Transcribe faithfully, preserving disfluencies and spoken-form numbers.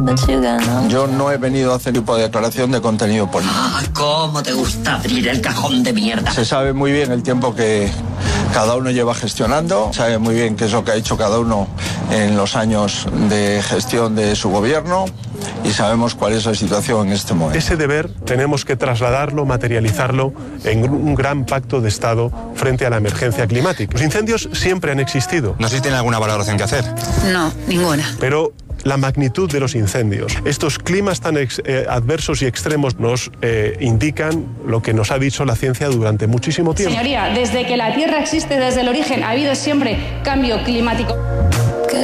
Yo no he venido a hacer tipo de declaración de contenido político. ¡Ay, cómo te gusta abrir el cajón de mierda! Se sabe muy bien el tiempo que cada uno lleva gestionando, sabe muy bien qué es lo que ha hecho cada uno en los años de gestión de su gobierno y sabemos cuál es la situación en este momento. Ese deber tenemos que trasladarlo, materializarlo en un gran pacto de Estado frente a la emergencia climática. Los incendios siempre han existido. No sé si tienen alguna valoración que hacer. No, ninguna. Pero la magnitud de los incendios, estos climas tan ex, eh, adversos y extremos nos eh, indican lo que nos ha dicho la ciencia durante muchísimo tiempo. Señoría, desde que la Tierra existe, desde el origen, ha habido siempre cambio climático.